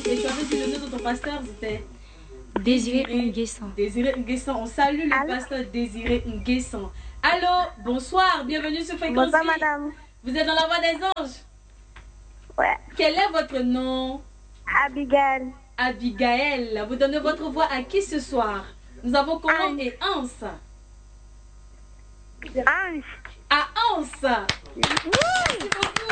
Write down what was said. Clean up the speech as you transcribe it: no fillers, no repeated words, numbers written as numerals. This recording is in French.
Et tu avais dit le nom de ton pasteur, c'était Désiré Nguessan. Désiré Nguessan. On salue le pasteur Désiré Nguessan. Allô, bonsoir, bienvenue sur Fréquence. Bonsoir, madame. Vous êtes dans la voix des anges? Ouais. Quel est votre nom? Abigail. Abigail. Vous donnez votre voix à qui ce soir? Nous avons Colombe et Hans. Ange. À Hans. Merci beaucoup.